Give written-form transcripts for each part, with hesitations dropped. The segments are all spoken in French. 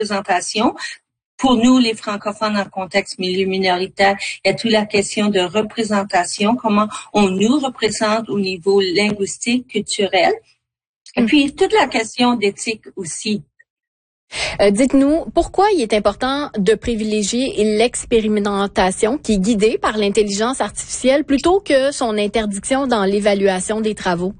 représentation. Pour nous, les francophones en contexte milieu minoritaire, il y a toute la question de représentation, comment on nous représente au niveau linguistique, culturel. Et puis, toute la question d'éthique aussi. Dites-nous, pourquoi il est important de privilégier l'expérimentation qui est guidée par l'intelligence artificielle plutôt que son interdiction dans l'évaluation des travaux?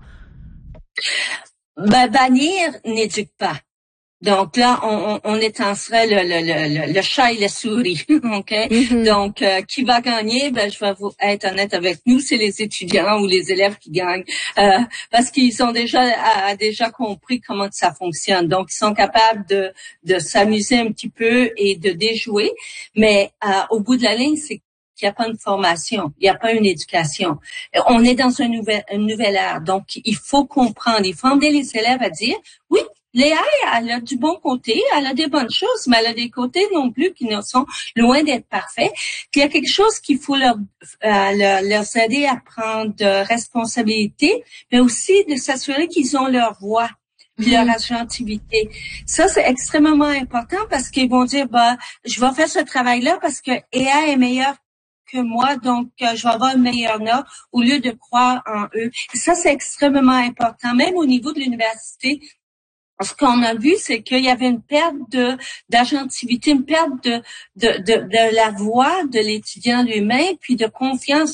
Bannir n'éduque pas. Donc là, on étancerait le chat et la souris, ok? Mm-hmm. Donc, qui va gagner? Je vais vous être honnête avec nous, c'est les étudiants ou les élèves qui gagnent, parce qu'ils ont déjà compris comment ça fonctionne. Donc, ils sont capables de s'amuser un petit peu et de déjouer. Mais au bout de la ligne, c'est qu'il n'y a pas une formation, il n'y a pas une éducation. On est dans une nouvelle ère. Donc, il faut comprendre, il faut emmener les élèves à dire, oui, l'AI, elle a du bon côté, elle a des bonnes choses, mais elle a des côtés non plus qui ne sont loin d'être parfaits. Puis il y a quelque chose qu'il faut leur aider à prendre de responsabilité, mais aussi de s'assurer qu'ils ont leur voix, puis leur agentivité. Ça, c'est extrêmement important parce qu'ils vont dire, je vais faire ce travail-là parce que AI est meilleur que moi, donc je vais avoir une meilleure note au lieu de croire en eux. Et ça, c'est extrêmement important, même au niveau de l'université. Ce qu'on a vu, c'est qu'il y avait une perte d'agentivité, une perte de la voix de l'étudiant lui-même, puis de confiance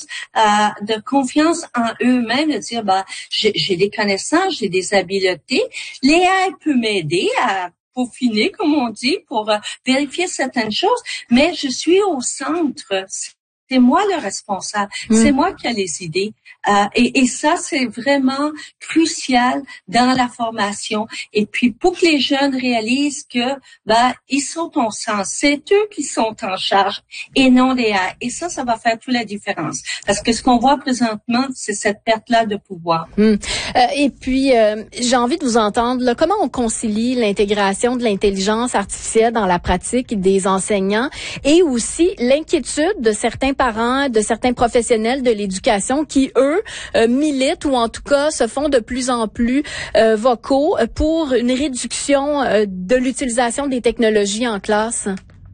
en eux-mêmes, de dire, j'ai des connaissances, j'ai des habiletés. L'AI peut m'aider à peaufiner, comme on dit, pour vérifier certaines choses, mais je suis au centre. C'est moi le responsable. C'est moi qui ai les idées. Et ça, c'est vraiment crucial dans la formation. Et puis, pour que les jeunes réalisent que, ils sont au sens. C'est eux qui sont en charge et non les AI. Et ça va faire toute la différence. Parce que ce qu'on voit présentement, c'est cette perte-là de pouvoir. Et puis, j'ai envie de vous entendre, là, comment on concilie l'intégration de l'intelligence artificielle dans la pratique des enseignants et aussi l'inquiétude de certains parents, de certains professionnels de l'éducation qui, eux, militent ou en tout cas se font de plus en plus vocaux pour une réduction de l'utilisation des technologies en classe?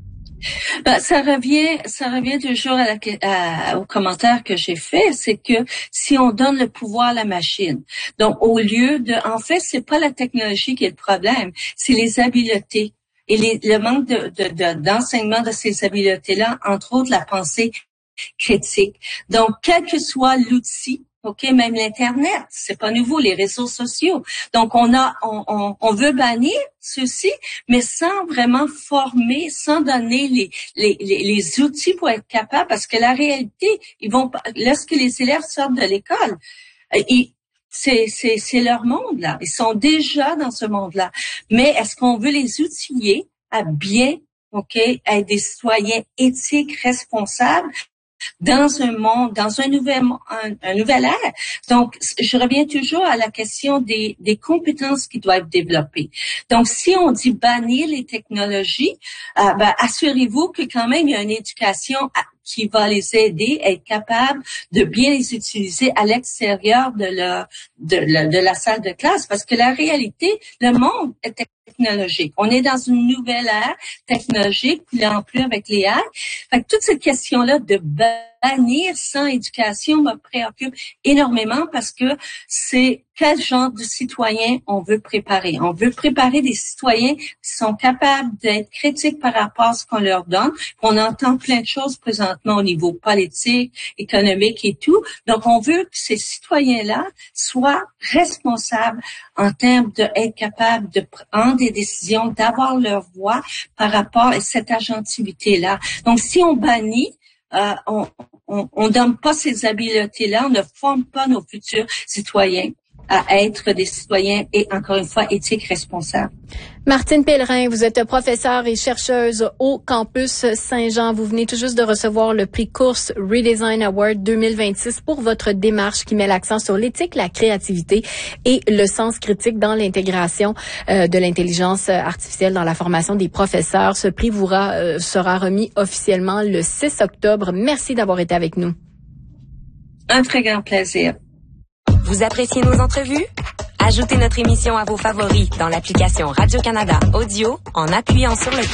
Ça revient toujours au commentaire que j'ai fait, c'est que si on donne le pouvoir à la machine, donc au lieu en fait, c'est pas la technologie qui est le problème, c'est les habiletés. Et le manque d'enseignement de ces habiletés-là, entre autres la pensée critique. Donc, quel que soit l'outil, même l'Internet, c'est pas nouveau, les réseaux sociaux. Donc, on veut bannir ceci, mais sans vraiment former, sans donner les outils pour être capable, parce que la réalité, lorsque les élèves sortent de l'école, c'est leur monde, là. Ils sont déjà dans ce monde-là. Mais est-ce qu'on veut les outiller à bien, à être des citoyens éthiques, responsables, dans un monde, dans un nouvel ère. Donc, je reviens toujours à la question des compétences qui doivent être développées. Donc, si on dit bannir les technologies, assurez-vous que quand même il y a une éducation qui va les aider à être capables de bien les utiliser à l'extérieur de la salle de classe. Parce que la réalité, le monde est technologique. On est dans une nouvelle ère technologique, puis en plus avec les AI. Fait que toute cette question-là de bannir sans éducation me préoccupe énormément parce que c'est quel genre de citoyens on veut préparer. On veut préparer des citoyens qui sont capables d'être critiques par rapport à ce qu'on leur donne. On entend plein de choses présentement au niveau politique, économique et tout. Donc, on veut que ces citoyens-là soient responsables en termes d'être capables de prendre des décisions, d'avoir leur voix par rapport à cette agentivité-là. Donc, si on bannit, on donne pas ces habiletés-là, on ne forme pas nos futurs citoyens à être des citoyens et, encore une fois, éthiques responsables. Martine Pellerin, vous êtes professeure et chercheuse au campus Saint-Jean. Vous venez tout juste de recevoir le prix Course Redesign Award 2026 pour votre démarche qui met l'accent sur l'éthique, la créativité et le sens critique dans l'intégration de l'intelligence artificielle dans la formation des professeurs. Ce prix vous sera remis officiellement le 6 octobre. Merci d'avoir été avec nous. Un très grand plaisir. Vous appréciez nos entrevues? Ajoutez notre émission à vos favoris dans l'application Radio-Canada Audio en appuyant sur le